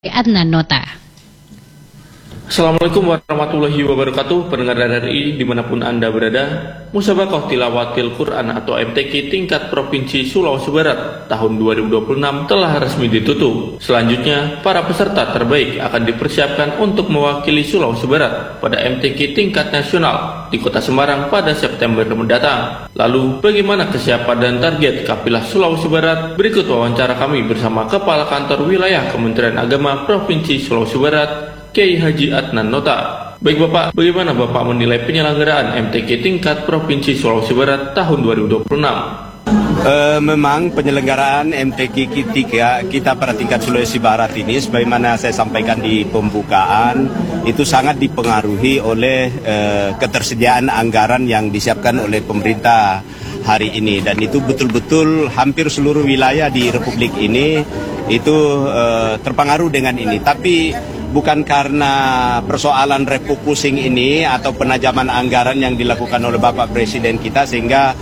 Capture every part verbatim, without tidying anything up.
Adnan Nota. Assalamualaikum warahmatullahi wabarakatuh. Pendengar R R I dimanapun Anda berada, Musabaqah Tilawatil Quran atau M T Q tingkat Provinsi Sulawesi Barat tahun dua ribu dua puluh enam telah resmi ditutup. Selanjutnya, para peserta terbaik akan dipersiapkan untuk mewakili Sulawesi Barat pada M T Q tingkat nasional di Kota Semarang pada September mendatang. Lalu, bagaimana kesiapan dan target Kafilah Sulawesi Barat? Berikut wawancara kami bersama Kepala Kantor Wilayah Kementerian Agama Provinsi Sulawesi Barat, Kiai Haji Adnan Nota. Baik Bapak, bagaimana Bapak menilai penyelenggaraan M T Q tingkat Provinsi Sulawesi Barat tahun dua ribu dua puluh enam? Uh, memang penyelenggaraan M T Q tiga kita pada tingkat Sulawesi Barat ini, sebagaimana saya sampaikan di pembukaan, itu sangat dipengaruhi oleh uh, ketersediaan anggaran yang disiapkan oleh pemerintah hari ini, dan itu betul-betul hampir seluruh wilayah di Republik ini itu uh, terpengaruh dengan ini. Tapi bukan karena persoalan refocusing ini atau penajaman anggaran yang dilakukan oleh Bapak Presiden kita sehingga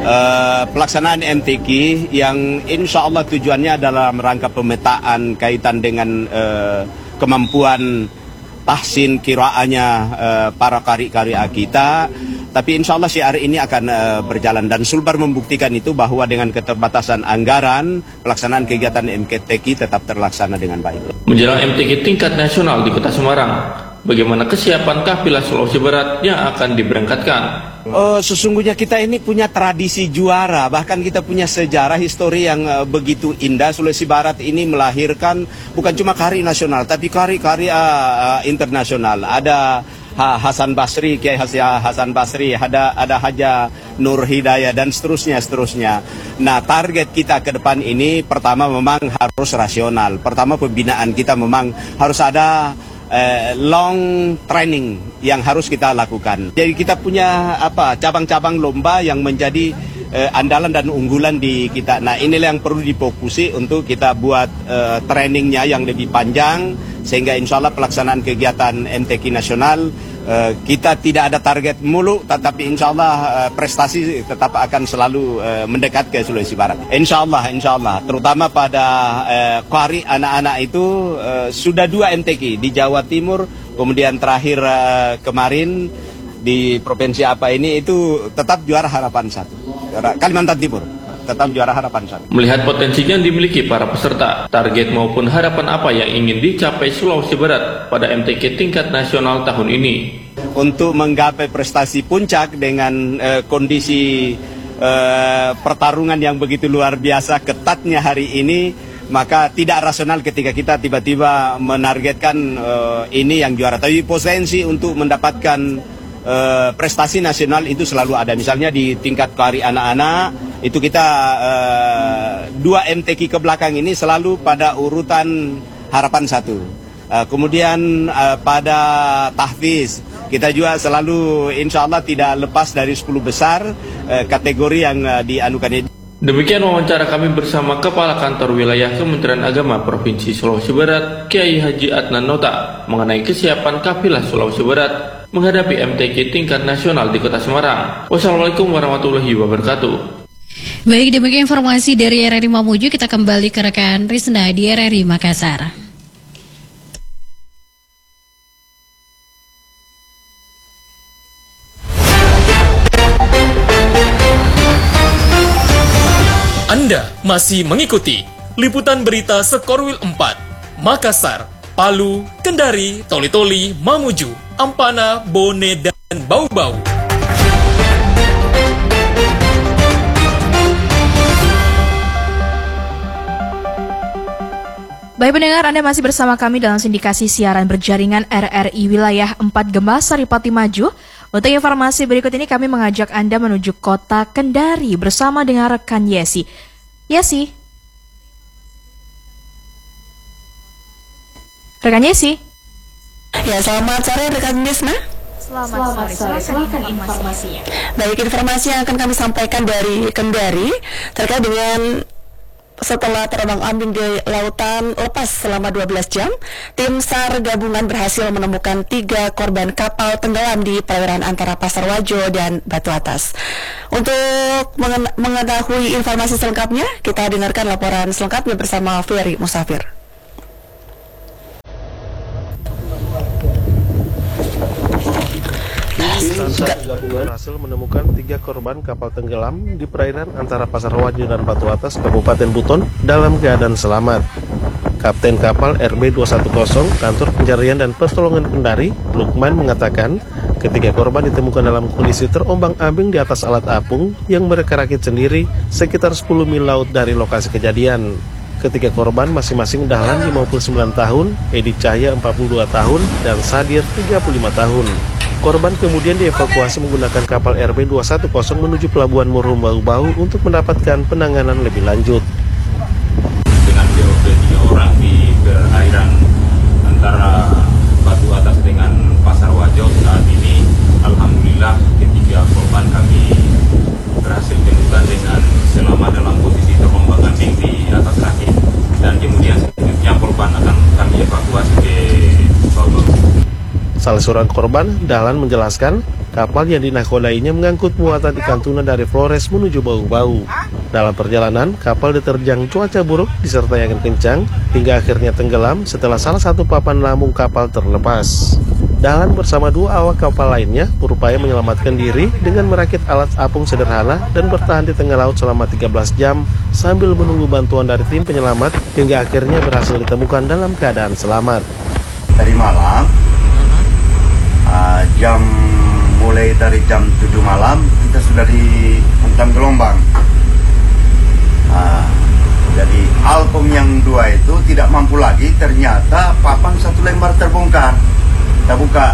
uh, pelaksanaan M T Q yang insya Allah tujuannya adalah rangka pemetaan kaitan dengan uh, kemampuan tahsin kiraannya uh, para kari-kari kita. Tapi insya Allah syiar ini akan uh, berjalan, dan Sulbar membuktikan itu bahwa dengan keterbatasan anggaran, pelaksanaan kegiatan M T Q tetap terlaksana dengan baik. Menjelang M T Q tingkat nasional di Kota Semarang, bagaimana kesiapan Kafilah Sulawesi Barat yang akan diberangkatkan? Oh, sesungguhnya kita ini punya tradisi juara, bahkan kita punya sejarah histori yang uh, begitu indah. Sulawesi Barat ini melahirkan bukan cuma kari nasional, tapi kari-kari uh, uh, internasional. Ada Ha, Hasan Basri, Kiai Hasan Basri, ada ada Haja Nur Hidayah, dan seterusnya seterusnya. Nah, target kita ke depan ini pertama memang harus rasional. Pertama, pembinaan kita memang harus ada eh, long training yang harus kita lakukan. Jadi kita punya apa cabang-cabang lomba yang menjadi eh, andalan dan unggulan di kita. Nah, inilah yang perlu difokusi untuk kita buat eh, trainingnya yang lebih panjang, sehingga insya Allah pelaksanaan kegiatan M T Q nasional uh, kita tidak ada target mulu, tetapi insya Allah uh, prestasi tetap akan selalu uh, mendekat ke Sulawesi Barat. Insya Allah, insya Allah, terutama pada uh, qari anak-anak itu uh, sudah dua M T Q di Jawa Timur, kemudian terakhir uh, kemarin di provinsi apa ini itu tetap juara harapan satu, Kalimantan Timur. Tetap juara harapan satu. Melihat potensinya yang dimiliki para peserta, target maupun harapan apa yang ingin dicapai Sulawesi Barat pada M T Q tingkat nasional tahun ini? Untuk menggapai prestasi puncak dengan uh, kondisi uh, pertarungan yang begitu luar biasa ketatnya hari ini, maka tidak rasional ketika kita tiba-tiba menargetkan uh, ini yang juara. Tapi potensi untuk mendapatkan Uh, prestasi nasional itu selalu ada. Misalnya di tingkat kari anak-anak itu kita uh, dua M T Q ke belakang ini selalu pada urutan harapan satu. Uh, kemudian uh, pada tahfiz kita juga selalu insya Allah tidak lepas dari sepuluh besar uh, kategori yang uh, dianukan. Demikian wawancara kami bersama Kepala Kantor Wilayah Kementerian Agama Provinsi Sulawesi Barat, Kiai Haji Adnan Nota, mengenai kesiapan Kafilah Sulawesi Barat menghadapi M T Q tingkat nasional di Kota Semarang. Wassalamualaikum warahmatullahi wabarakatuh. Baik, demikian informasi dari R R I Mamuju. Kita kembali ke rekan Risna di R R I Makassar. Anda masih mengikuti liputan berita Sekorwil empat, Makassar, Palu, Kendari, Toli-Toli, Mamuju, Ampana, Bone, dan Bau-Bau. Baik pendengar, Anda masih bersama kami dalam sindikasi siaran berjaringan R R I Wilayah empat Gema Saripati Maju. Untuk informasi berikut ini kami mengajak Anda menuju kota Kendari bersama dengan rekan Yesi. Yesi. Rekan Yesi. Ya, selamat sore rekan Misna. Selamat, selamat sore, silakan informasinya. Baik, informasi yang akan kami sampaikan dari Kendari terkait dengan setelah terombang-ambing di lautan lepas selama dua belas jam, tim SAR gabungan berhasil menemukan tiga korban kapal tenggelam di perairan antara Pasar Wajo dan Batu Atas. Untuk mengetahui informasi selengkapnya, kita dengarkan laporan selengkapnya bersama Ferry Musafir. Sar Gabungan berhasil menemukan tiga korban kapal tenggelam di perairan antara Pasar Wajo dan Batu Atas, Kabupaten Buton dalam keadaan selamat. Kapten kapal R B dua satu nol Kantor Pencarian dan Pertolongan Kendari, Lukman, mengatakan ketiga korban ditemukan dalam kondisi terombang-ambing di atas alat apung yang mereka rakit sendiri sekitar sepuluh mil laut dari lokasi kejadian. Ketiga korban masing-masing Dahlan lima puluh sembilan tahun, Edi Cahya empat puluh dua tahun, dan Sadir tiga puluh lima tahun. Korban kemudian dievakuasi menggunakan kapal R B dua satu nol menuju Pelabuhan Murum Bau-Bau untuk mendapatkan penanganan lebih lanjut. Dengan P O P tiga orang di perairan antara Batu Atas dengan Pasar Wajo saat ini, alhamdulillah ketiga korban kami berhasil ditemukan dengan selamat dalam posisi terombang-ambing di atas rakit, dan kemudian selanjutnya korban akan kami evakuasi ke Bau-Bau. Salah seorang korban, Dahlan, menjelaskan kapal yang dinakodainya mengangkut muatan ikan tuna dari Flores menuju Bau-Bau. Dalam perjalanan, kapal diterjang cuaca buruk disertai angin kencang hingga akhirnya tenggelam setelah salah satu papan lambung kapal terlepas. Dahlan bersama dua awak kapal lainnya berupaya menyelamatkan diri dengan merakit alat apung sederhana dan bertahan di tengah laut selama tiga belas jam sambil menunggu bantuan dari tim penyelamat hingga akhirnya berhasil ditemukan dalam keadaan selamat. Dari malam, uh, jam mulai dari jam tujuh malam kita sudah di hentam gelombang. Uh, jadi album yang dua itu tidak mampu lagi, ternyata papan satu lembar terbongkar. Kita buka,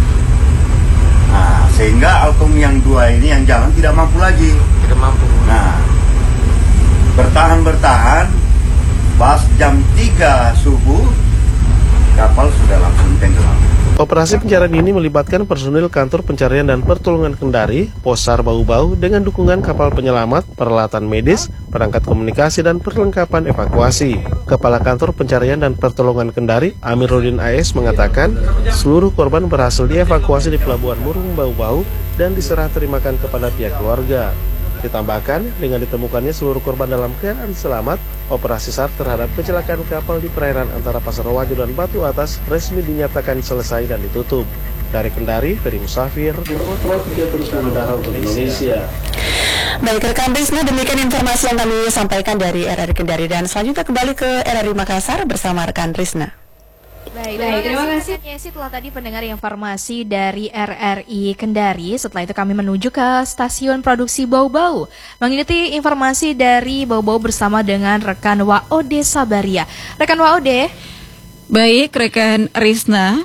nah, sehingga album yang dua ini yang jalan tidak mampu lagi. Tidak mampu. Nah, bertahan-bertahan, pas jam tiga subuh, kapal sudah langsung tenggelam. Operasi pencarian ini melibatkan personil Kantor Pencarian dan Pertolongan Kendari, Posar Bau-Bau dengan dukungan kapal penyelamat, peralatan medis, perangkat komunikasi, dan perlengkapan evakuasi. Kepala Kantor Pencarian dan Pertolongan Kendari, Amiruddin A S, mengatakan seluruh korban berhasil dievakuasi di Pelabuhan Murum Bau-Bau dan diserah terimakan kepada pihak keluarga. Ditambahkan, dengan ditemukannya seluruh korban dalam keadaan selamat, operasi S A R terhadap kecelakaan kapal di perairan antara Pasar Wajo dan Batu Atas resmi dinyatakan selesai dan ditutup. Dari Kendari, Ferry Musafir, terus untuk Indonesia. Baik, rekan Risma, demikian informasi yang kami sampaikan dari R R I Kendari, dan selanjutnya kembali ke R R I Makassar bersama rekan Risna. Baik, Baik, terima kasih Yesi telah tadi pendengar informasi dari R R I Kendari. Setelah itu kami menuju ke stasiun produksi Bau-Bau mengikuti informasi dari Bau-Bau bersama dengan rekan Waode Sabaria. Rekan Waode. Baik, rekan Risna.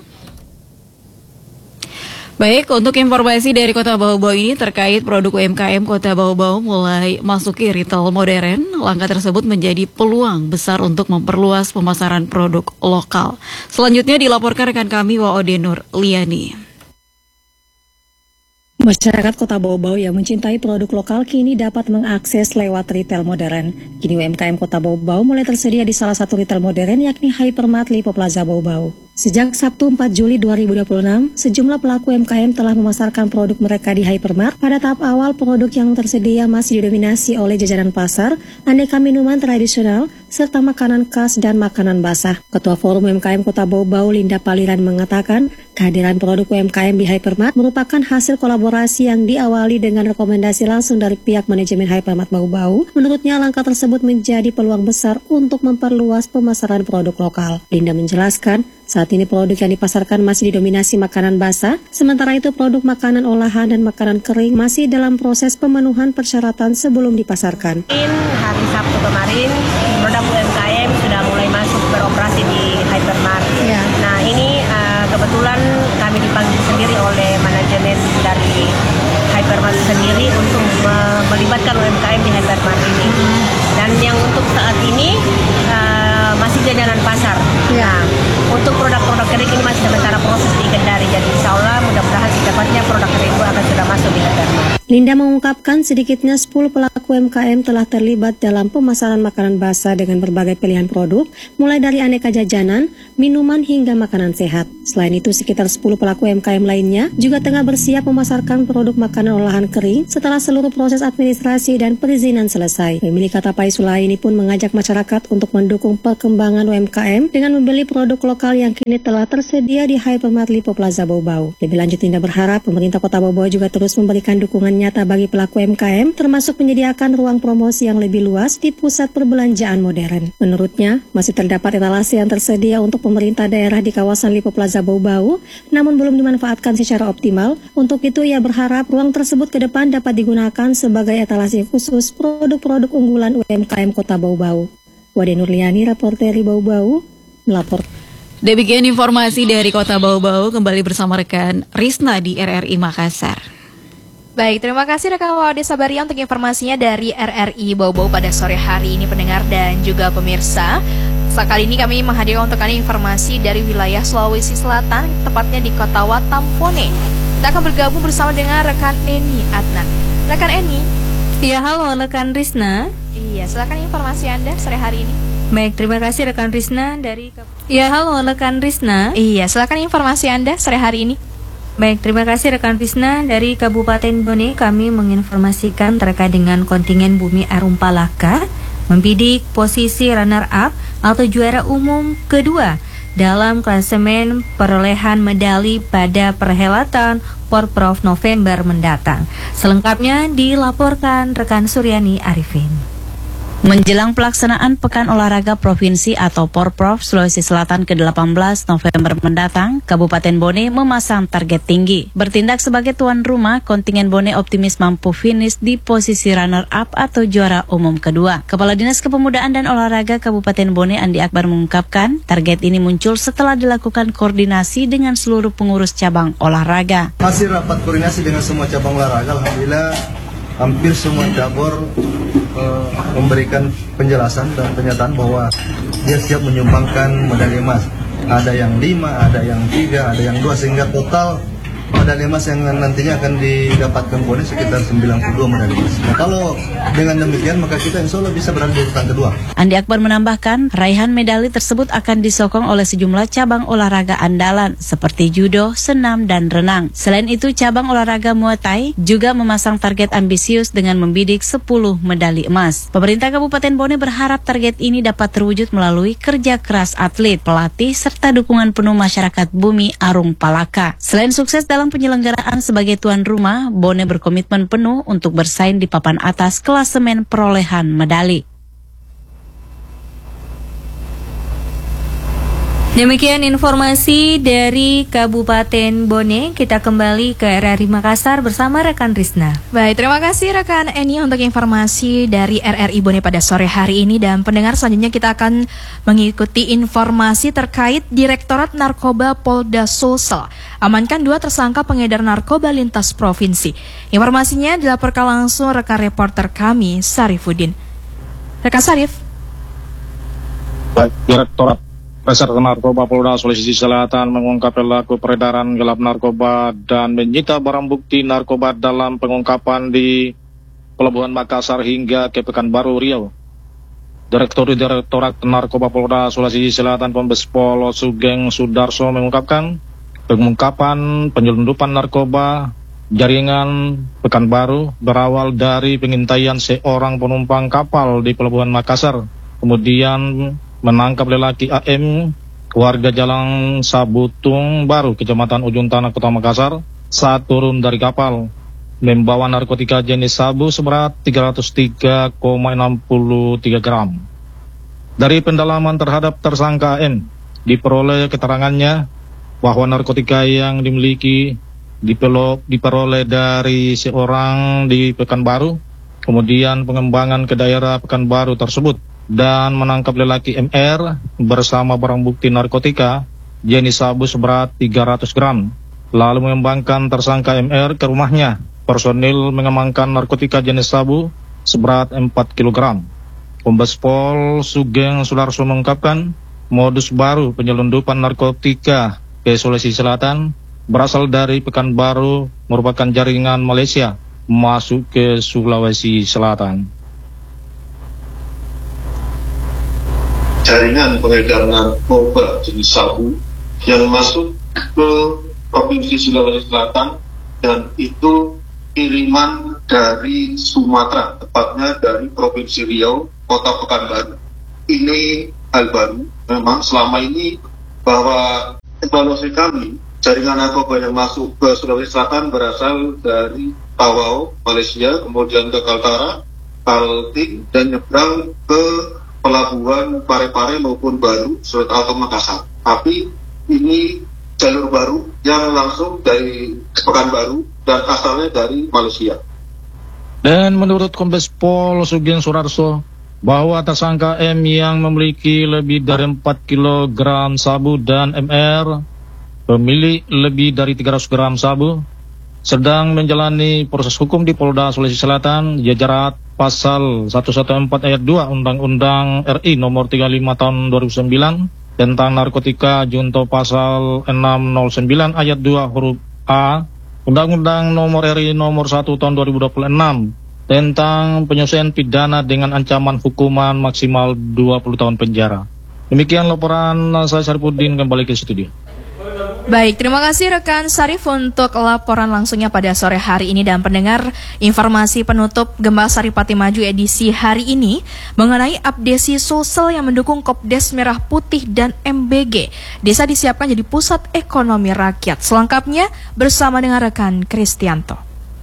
Baik, untuk informasi dari Kota Bau-Bau ini terkait produk U M K M Kota Bau-Bau mulai masuki retail modern, langkah tersebut menjadi peluang besar untuk memperluas pemasaran produk lokal. Selanjutnya dilaporkan rekan kami Waode Nur Liani. Masyarakat Kota Bau-Bau yang mencintai produk lokal kini dapat mengakses lewat retail modern. Kini U M K M Kota Bau-Bau mulai tersedia di salah satu retail modern yakni Hypermart Lipo Plaza Bau-Bau. Sejak Sabtu empat Juli dua ribu dua puluh enam, sejumlah pelaku U M K M telah memasarkan produk mereka di Hypermart. Pada tahap awal, produk yang tersedia masih didominasi oleh jajanan pasar, aneka minuman tradisional, serta makanan khas dan makanan basah. Ketua Forum U M K M Kota Bau-Bau, Linda Paliran, mengatakan kehadiran produk U M K M di Hypermart merupakan hasil kolaborasi yang diawali dengan rekomendasi langsung dari pihak manajemen Hypermart Bau-Bau. Menurutnya, langkah tersebut menjadi peluang besar untuk memperluas pemasaran produk lokal. Linda menjelaskan, saat ini produk yang dipasarkan masih didominasi makanan basah, sementara itu produk makanan olahan dan makanan kering masih dalam proses pemenuhan persyaratan sebelum dipasarkan. Hari Sabtu kemarin, produk U M K M sudah mulai masuk beroperasi di Hypermart. Ya. Nah ini uh, kebetulan kami dipanggil sendiri oleh manajemen dari Hypermart sendiri untuk uh, melibatkan U M K M di Hypermart ini. Dan yang untuk saat ini uh, masih jajanan pasar. Ya. Nah, untuk produk-produk kering ini masih sementara proses di Kendari. Jadi insya Allah mudah-mudahan secepatnya produk kering itu akan sudah masuk di Hypermart. Linda mengungkapkan sedikitnya sepuluh pelaku U M K M telah terlibat dalam pemasaran makanan basah dengan berbagai pilihan produk, mulai dari aneka jajanan, minuman hingga makanan sehat. Selain itu, sekitar sepuluh pelaku U M K M lainnya juga tengah bersiap memasarkan produk makanan olahan kering setelah seluruh proses administrasi dan perizinan selesai. Pemilik Katapai Sula ini pun mengajak masyarakat untuk mendukung perkembangan U M K M dengan membeli produk lokal yang kini telah tersedia di Hypermart Lipo Plaza Bau-Bau. Lebih lanjut, Linda berharap pemerintah Kota Bau-Bau juga terus memberikan dukungan nyata bagi pelaku U M K M, termasuk menyediakan ruang promosi yang lebih luas di pusat perbelanjaan modern. Menurutnya, masih terdapat etalase yang tersedia untuk pemerintah daerah di kawasan Lipo Plaza Bau-Bau, namun belum dimanfaatkan secara optimal. Untuk itu, ia berharap ruang tersebut ke depan dapat digunakan sebagai etalase khusus produk-produk unggulan U M K M Kota Bau-Bau. Wade Nurliani, reporter Bau-Bau, melapor. Demikian informasi dari Kota Bau-Bau, kembali bersama rekan Risna di R R I Makassar. Baik, terima kasih rekan Wade Sabaria untuk informasinya dari R R I Bau-Bau pada sore hari ini, pendengar dan juga pemirsa. Sekali ini kami menghadirkan untuk kalian informasi dari wilayah Sulawesi Selatan, tepatnya di Kota Watampone. Kita akan bergabung bersama dengan rekan Eni Adnan. Rekan Eni. Ya, halo rekan Risna. Iya, silakan informasi Anda sore hari ini. Baik, terima kasih rekan Risna dari... Ya, halo rekan Risna. Iya, silakan informasi Anda sore hari ini. Baik, terima kasih rekan Risna. Dari Kabupaten Bone kami menginformasikan terkait dengan kontingen Bumi Arum Palaka membidik posisi runner-up atau juara umum kedua dalam klasemen perolehan medali pada perhelatan Porprov November mendatang. Selengkapnya dilaporkan rekan Suryani Arifin. Menjelang pelaksanaan Pekan Olahraga Provinsi atau Porprov Sulawesi Selatan ke delapan belas November mendatang, Kabupaten Bone memasang target tinggi. Bertindak sebagai tuan rumah, kontingen Bone optimis mampu finish di posisi runner-up atau juara umum kedua. Kepala Dinas Kepemudaan dan Olahraga Kabupaten Bone, Andi Akbar, mengungkapkan target ini muncul setelah dilakukan koordinasi dengan seluruh pengurus cabang olahraga. Hasil rapat koordinasi dengan semua cabang olahraga, alhamdulillah hampir semua cabur uh, memberikan penjelasan dan pernyataan bahwa dia siap menyumbangkan medali emas. Ada yang lima, ada yang tiga, ada yang dua, sehingga total medali emas yang nantinya akan didapatkan Bone sekitar sembilan puluh dua medali emas. Nah, kalau dengan demikian maka kita insya Allah bisa berada di urutan kedua. Andi Akbar menambahkan, raihan medali tersebut akan disokong oleh sejumlah cabang olahraga andalan seperti judo, senam, dan renang. Selain itu, cabang olahraga Muay Thai juga memasang target ambisius dengan membidik sepuluh medali emas. Pemerintah Kabupaten Bone berharap target ini dapat terwujud melalui kerja keras atlet, pelatih, serta dukungan penuh masyarakat Bumi Arum Palaka. Selain sukses dalam penyelenggaraan sebagai tuan rumah, Bone berkomitmen penuh untuk bersaing di papan atas klasemen perolehan medali. Demikian informasi dari Kabupaten Bone. Kita kembali ke R R I Makassar bersama rekan Risna. Baik, terima kasih rekan Eni untuk informasi dari R R I Bone pada sore hari ini. Dan pendengar, selanjutnya kita akan mengikuti informasi terkait Direktorat Narkoba Polda Sulsel amankan dua tersangka pengedar narkoba lintas provinsi. Informasinya dilaporkan langsung rekan reporter kami, Sarifuddin. Rekan Sarif. Baik, Direktorat Reserse Narkoba Polda Sulawesi Selatan mengungkap pelaku peredaran gelap narkoba dan menyita barang bukti narkoba dalam pengungkapan di Pelabuhan Makassar hingga ke Pekanbaru Riau. Direktur Direktorat Narkoba Polda Sulawesi Selatan Kombes Pol Sugeng Sudarso mengungkapkan pengungkapan penyelundupan narkoba jaringan Pekanbaru berawal dari pengintaian seorang penumpang kapal di Pelabuhan Makassar. Kemudian menangkap lelaki A M warga Jalan Sabutung Baru, Kecamatan Ujung Tanah, Kota Makassar, saat turun dari kapal membawa narkotika jenis sabu seberat tiga ratus tiga koma enam tiga gram. Dari pendalaman terhadap tersangka A M, diperoleh keterangannya bahwa narkotika yang dimiliki dipelok, diperoleh dari seorang di Pekanbaru, kemudian pengembangan ke daerah Pekanbaru tersebut, dan menangkap lelaki M R bersama barang bukti narkotika jenis sabu seberat tiga ratus gram. Lalu mengembangkan tersangka M R ke rumahnya. Personil mengamankan narkotika jenis sabu seberat empat kilogram. Kombes Pol Sugeng Sudarso mengungkapkan modus baru penyelundupan narkotika ke Sulawesi Selatan berasal dari Pekanbaru merupakan jaringan Malaysia masuk ke Sulawesi Selatan. Jaringan pengedar narkoba jenis sabu yang masuk ke Provinsi Sulawesi Selatan, dan itu kiriman dari Sumatera, tepatnya dari Provinsi Riau, Kota Pekanbaru. Ini hal baru. Memang selama ini bahwa evaluasi kami, jaringan narkoba yang masuk ke Sulawesi Selatan berasal dari Tawau, Malaysia, kemudian ke Kaltara, Kaltim, dan nyebrang ke pelabuhan Parepare maupun Baru, Surat atau Makassar. Tapi ini jalur baru yang langsung dari Pekanbaru dan asalnya dari Malaysia. Dan menurut Kombes Pol Sugeng Surarso, bahwa tersangka M yang memiliki lebih dari empat kilogram sabu dan M R, pemilik lebih dari tiga ratus gram sabu, sedang menjalani proses hukum di Polda Sulawesi Selatan, jajaran pasal seratus empat belas ayat dua Undang-Undang R I nomor tiga puluh lima tahun dua ribu sembilan tentang narkotika, junto pasal enam nol sembilan ayat dua huruf A Undang-Undang nomor R I nomor satu tahun dua ribu dua puluh enam tentang penyelesaian pidana dengan ancaman hukuman maksimal dua puluh tahun penjara. Demikian laporan saya, Syarifuddin, kembali ke studio. Baik, terima kasih rekan Sarif untuk laporan langsungnya pada sore hari ini. Dan pendengar, informasi penutup Gemba Saripati Maju edisi hari ini mengenai abdesi Sulsel yang mendukung Kopdes Merah Putih dan M B G. Desa disiapkan jadi pusat ekonomi rakyat. Selengkapnya bersama dengan rekan Kristianto.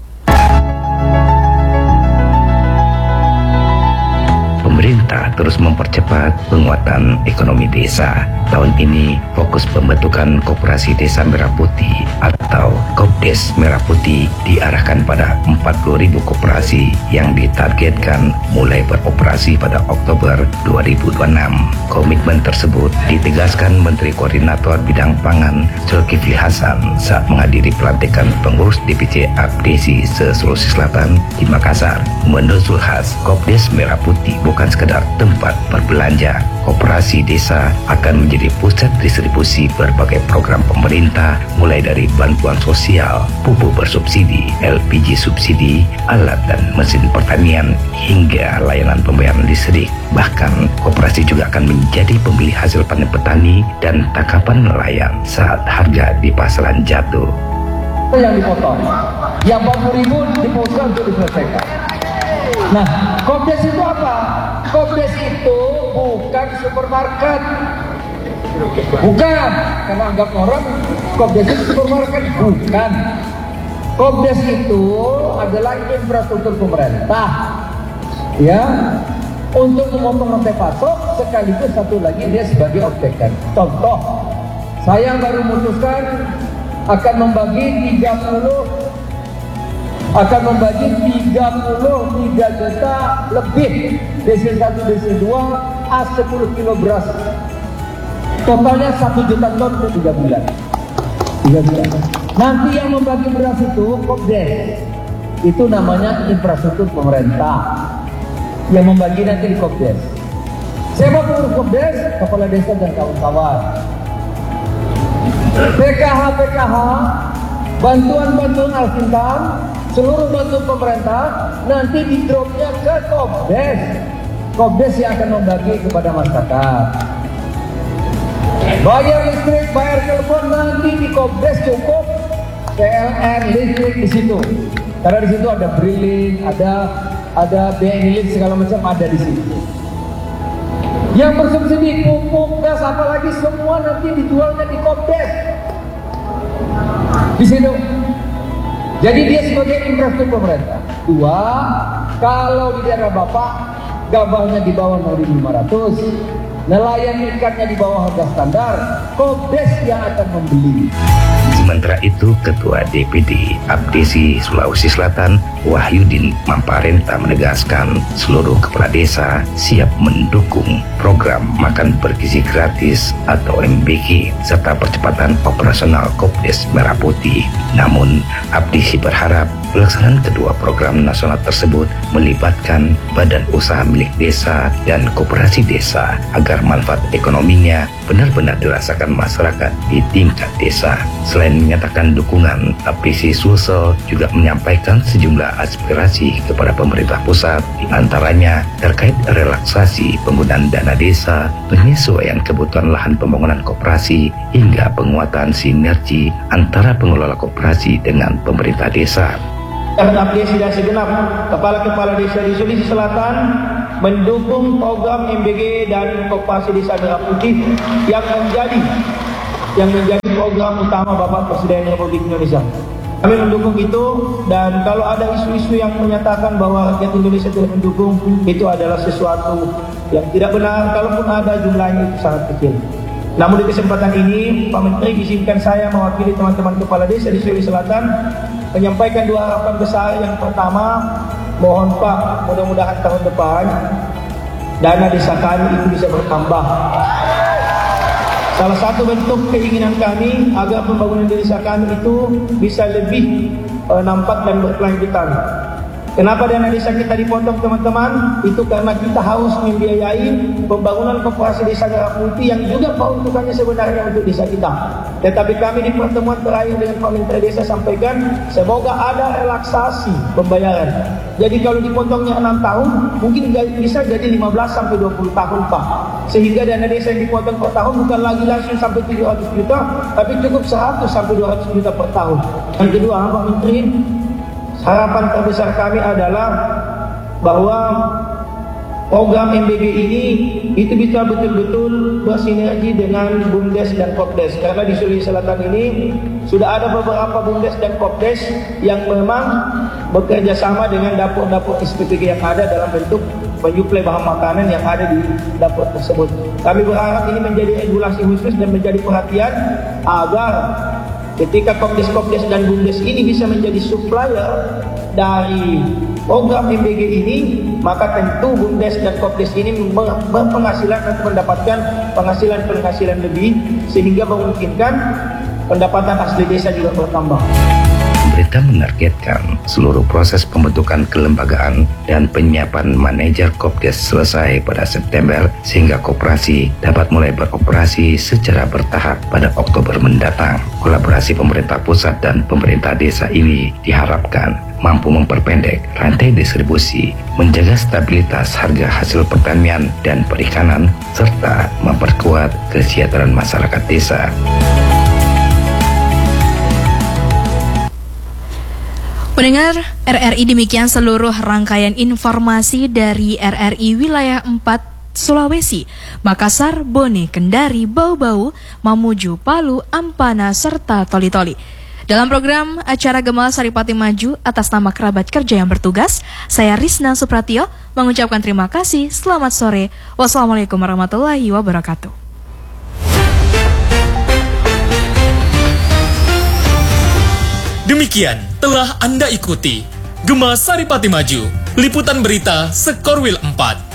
Pemerintah terus mempercepat penguatan ekonomi desa. Tahun ini fokus pembentukan Koperasi Desa Merah Putih atau Kopdes Merah Putih diarahkan pada empat puluh ribu koperasi yang ditargetkan mulai beroperasi pada Oktober dua ribu dua puluh enam. Komitmen tersebut ditegaskan Menteri Koordinator Bidang Pangan Zulkifli Hasan saat menghadiri pelantikan pengurus D P C Abdesi se-Sulawesi Selatan di Makassar. Menurut Zulhas, Kopdes Merah Putih bukan sekedar tempat berbelanja. Koperasi desa akan menjadi pusat distribusi berbagai program pemerintah, mulai dari bantuan sosial, pupuk bersubsidi, L P G subsidi, alat dan mesin pertanian, hingga layanan pembayaran listrik. Bahkan, koperasi juga akan menjadi pembeli hasil panen petani dan tangkapan nelayan saat harga di pasaran jatuh. Yang dipotong, yang empat puluh ribu dipotong untuk diselesaikan. Nah, Kopdes itu apa? Kopdes itu bukan supermarket. Bukan, karena anggap orang Kopdes itu supermarket. Bukan. Kopdes itu adalah infrastruktur pemerintah, ya, untuk memotong rantai pasok, sekaligus satu lagi dia sebagai objektif. Contoh, saya baru memutuskan akan membagi tiga puluh akan membagi tiga puluh tiga juta lebih D C satu D C dua A sepuluh kilo beras, totalnya satu juta ton untuk tiga bulan. tiga bulan. Nanti yang membagi beras itu Kopdes, itu namanya infrastruktur pemerintah yang membagi nanti di Kopdes. Siapa pengurus Kopdes? Kepala desa dan kawan-kawan. P K H P K H, bantuan-bantuan Alkitab, seluruh bantuan pemerintah nanti di dropnya ke Kopdes. Kopdes yang akan membagi kepada masyarakat. Bayar listrik, bayar telepon nanti di Kopdes cukup. P L N listrik di situ. Karena di situ ada Brilink, ada ada B N I segala macam ada di situ. Yang bersubsidi pupuk, gas, apalagi semua nanti dijualnya di Kopdes. Di situ. Jadi dia sebagai infrastruktur pemerintah. Dua, kalau di daerah Bapak gabahnya di bawah enam ribu lima ratus, nelayan ikannya di bawah harga standar, Kopdes yang akan membeli. Sementara itu, Ketua D P D Abdesi Sulawesi Selatan Wahyudin Mamparenta menegaskan seluruh kepala desa siap mendukung program makan bergizi gratis atau M B G serta percepatan operasional Kopdes Merah Putih. Namun, Abdesi berharap pelaksanaan kedua program nasional tersebut melibatkan badan usaha milik desa dan koperasi desa agar agar manfaat ekonominya benar-benar dirasakan masyarakat di tingkat desa. Selain menyatakan dukungan, A P C Sulsel juga menyampaikan sejumlah aspirasi kepada pemerintah pusat, di antaranya terkait relaksasi penggunaan dana desa, penyesuaian kebutuhan lahan pembangunan koperasi, hingga penguatan sinergi antara pengelola koperasi dengan pemerintah desa. Karena apresiasi dan segenap kepala-kepala desa di Sulawesi Selatan mendukung program M B G dan Koperasi Desa Merah Putih yang menjadi yang menjadi program utama Bapak Presiden Republik Indonesia. Kami mendukung itu, dan kalau ada isu-isu yang menyatakan bahwa rakyat Indonesia tidak mendukung, itu adalah sesuatu yang tidak benar. Kalaupun ada, jumlahnya itu sangat kecil. Namun di kesempatan ini, Pak Menteri izinkan saya mewakili teman-teman kepala desa di Sulawesi Selatan menyampaikan dua harapan besar. Yang pertama, mohon Pak, mudah-mudahan tahun depan dana desa kami itu bisa bertambah. Salah satu bentuk keinginan kami agar pembangunan desa kami itu bisa lebih e, nampak dan berkelanjutan. Kenapa dana desa kita dipotong, teman-teman? Itu karena kita harus membiayai pembangunan koperasi desa Merah Putih yang juga peruntukannya sebenarnya untuk desa kita. Tetapi kami di pertemuan terakhir dengan Pak Menteri Desa sampaikan, semoga ada relaksasi pembayaran. Jadi kalau dipotongnya enam tahun, mungkin bisa jadi lima belas sampai dua puluh tahun, Pak. Sehingga dana desa yang dipotong per tahun bukan lagi langsung sampai tujuh ratus juta, tapi cukup seratus sampai dua ratus juta per tahun. Yang kedua, Pak Menteri, harapan terbesar kami adalah bahwa program M B G ini itu bisa betul-betul bersinergi dengan BUMDes dan KOPDes. Karena di Sulawesi Selatan ini sudah ada beberapa BUMDes dan KOPDes yang memang bekerja sama dengan dapur-dapur S P P G yang ada dalam bentuk menyuplai bahan makanan yang ada di dapur tersebut. Kami berharap ini menjadi regulasi khusus dan menjadi perhatian agar ketika KOPDes-KOPDes dan BUMDes ini bisa menjadi supplier dari program M B G ini, maka tentu BUMDes dan KOPDes ini berpenghasilan atau mendapatkan penghasilan-penghasilan lebih, sehingga memungkinkan pendapatan asli desa juga bertambah. Pemerintah menargetkan seluruh proses pembentukan kelembagaan dan penyiapan manajer KOPDes selesai pada September, sehingga koperasi dapat mulai beroperasi secara bertahap pada Oktober mendatang. Kolaborasi pemerintah pusat dan pemerintah desa ini diharapkan mampu memperpendek rantai distribusi, menjaga stabilitas harga hasil pertanian dan perikanan, serta memperkuat kesejahteraan masyarakat desa. Pendengar R R I, demikian seluruh rangkaian informasi dari R R I Wilayah empat Sulawesi, Makassar, Bone, Kendari, Bau-Bau, Mamuju, Palu, Ampana, serta Toli-Toli. Dalam program acara Gema Saripati Maju, atas nama kerabat kerja yang bertugas, saya Risna Supratio mengucapkan terima kasih. Selamat sore. Wassalamualaikum warahmatullahi wabarakatuh. Demikian telah Anda ikuti Gema Saripati Maju, liputan berita Sekorwil empat.